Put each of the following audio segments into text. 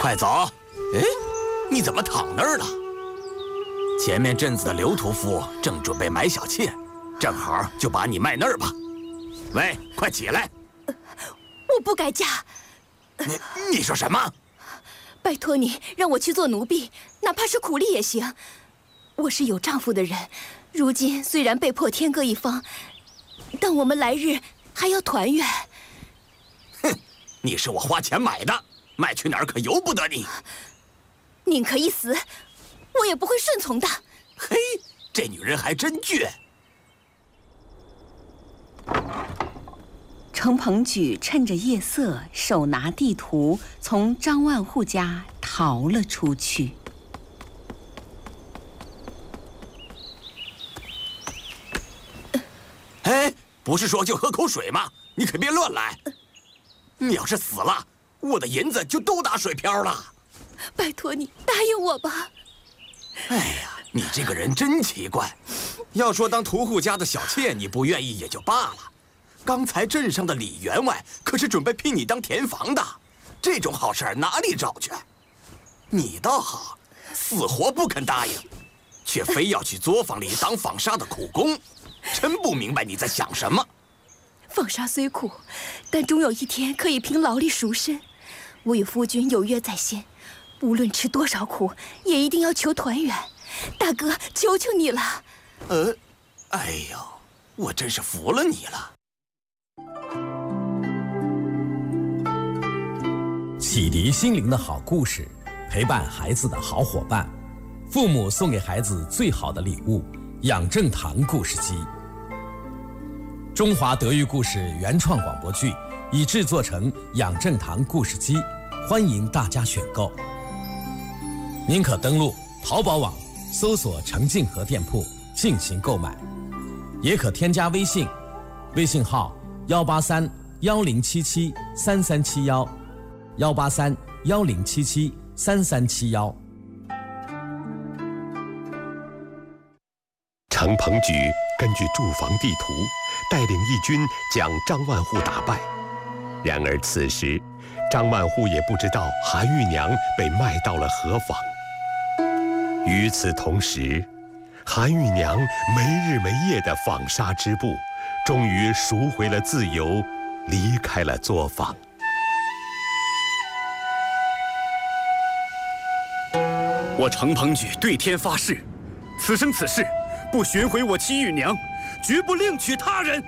快走！哎，你怎么躺那儿了？前面镇子的刘屠夫正准备买小妾，正好就把你卖那儿吧。喂，快起来！ 我不改嫁。 你说什么？ 拜托你让我去做奴婢，哪怕是苦力也行。我是有丈夫的人，如今虽然被迫天各一方，但我们来日还要团圆。 哼，你是我花钱买的，卖去哪儿可由不得你。 宁可一死，我也不会顺从的。 嘿，这女人还真倔。 程鹏举趁着夜色，手拿地图，从张万户家逃了出去。 哎，不是说就喝口水吗？你可别乱来。你要是死了，我的银子就都打水漂了。 拜托你答应我吧。 哎呀，你这个人真奇怪。要说当屠户家的小妾，你不愿意也就罢了。刚才镇上的李员外可是准备聘你当田房的，这种好事哪里找去？你倒好，死活不肯答应，却非要去作坊里当纺纱的苦工，真不明白你在想什么。 纺纱虽苦，但终有一天可以凭劳力赎身。我与夫君有约在先，无论吃多少苦，也一定要求团圆。大哥，求求你了。 哎呦，我真是服了你了。 启迪心灵的好故事，陪伴孩子的好伙伴，父母送给孩子最好的礼物——养正堂故事机。中华德育故事原创广播剧已制作成养正堂故事机，欢迎大家选购。您可登录淘宝网搜索程静和店铺进行购买，也可添加微信，微信号18310773371，18310773371。 程鹏举根据驻防地图，带领义军将张万户打败。然而此时，张万户也不知道韩玉娘被卖到了何方。与此同时，韩玉娘没日没夜的纺纱织布，终于赎回了自由，离开了作坊。 我程鹏举对天发誓，此生此世不寻回我妻玉娘，绝不另娶他人。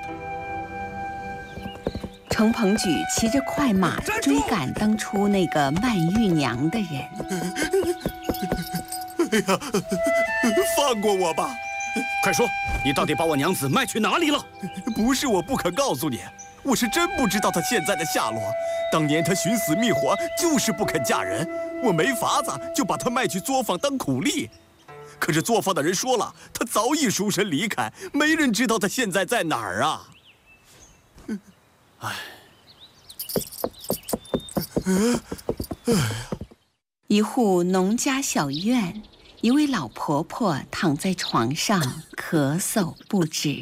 程鹏举骑着快马追赶当初那个卖玉娘的人。 哎呀，放过我吧！ 快说，你到底把我娘子卖去哪里了？ 不是我不肯告诉你，我是真不知道她现在的下落。当年她寻死觅活，就是不肯嫁人，我没法子就把她卖去作坊当苦力。可是作坊的人说了，她早已赎身离开，没人知道她现在在哪儿啊！哎， 一户农家小院，一位老婆婆躺在床上咳嗽不止。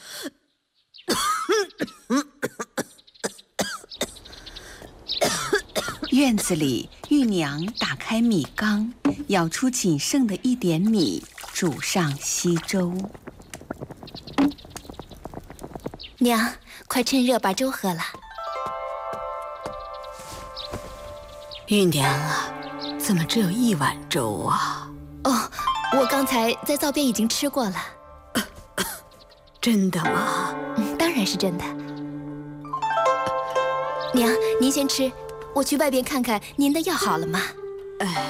院子里，玉娘打开米缸，舀出仅剩的一点米，煮上稀粥。 娘，快趁热把粥喝了。 玉娘啊，怎么只有一碗粥啊？ 哦，我刚才在灶边已经吃过了。 真的吗？ 当然是真的。娘，您先吃，我去外边看看您的药好了吗？